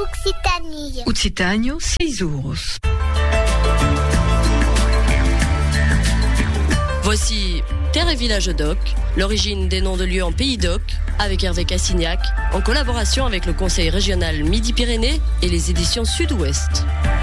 Occitanie. Occitânio, 6 euros. Voici Terre et Village Doc, l'origine des noms de lieux en Pays Doc, avec Hervé Cassignac, en collaboration avec le Conseil régional Midi-Pyrénées et les éditions Sud-Ouest.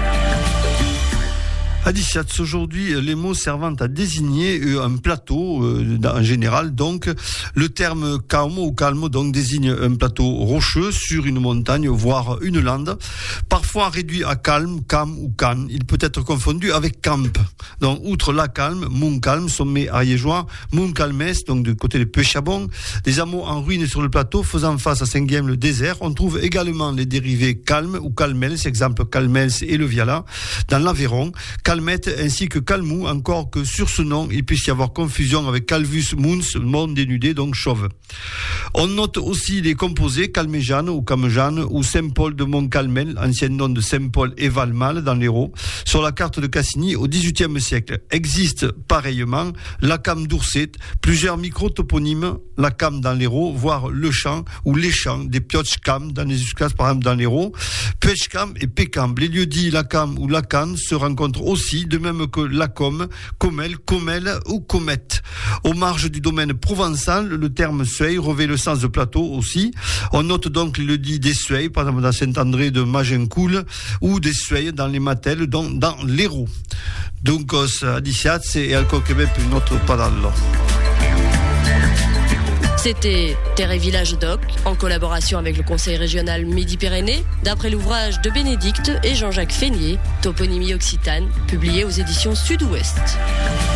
Adiciats, aujourd'hui, les mots servant à désigner un plateau, en général, donc, le terme calme ou calme, donc, désigne un plateau rocheux sur une montagne, voire une lande, parfois réduit à calme, cam ou can. Il peut être confondu avec camp. Donc, outre la calme, mon calme, sommet ariégeois, mon calmes, donc, du côté de Pechabon, des hameaux en ruine sur le plateau, faisant face à Saint-Guilhem, le désert. On trouve également les dérivés calme ou calmels, exemple calmels et le Viala, dans l'Aveyron, Calmette ainsi que Calmou, encore que sur ce nom, il puisse y avoir confusion avec Calvus Mons, monde dénudé, donc chauve. On note aussi les composés Calméjane ou Camejane ou Saint-Paul de Montcalmel, ancien nom de Saint-Paul et Valmal dans l'Hérault, sur la carte de Cassini au XVIIIe siècle. Existe pareillement la Cam d'Ourset, plusieurs micro-toponymes, la Cam dans l'Hérault, voire le champ ou les champs, des Piochcam dans les Uscas, par exemple dans l'Hérault, Pechcam et Pécambre. Les lieux dits la Cam ou la Canne se rencontrent aussi, de même que la Com, Comel, Comel ou Comète. Aux marges du domaine provençal, le terme Sueil revêt le sens de plateau aussi. On note donc le dit des Sueils, par exemple dans Saint-André de Magencoul, ou des Sueils dans les Matelles, donc dans l'Hérault. Donc, Adiciats et al Québec une autre parole. C'était Terre et Village Doc, en collaboration avec le Conseil régional Midi-Pyrénées, d'après l'ouvrage de Bénédicte et Jean-Jacques Feignier, Toponymie occitane, publié aux éditions Sud-Ouest.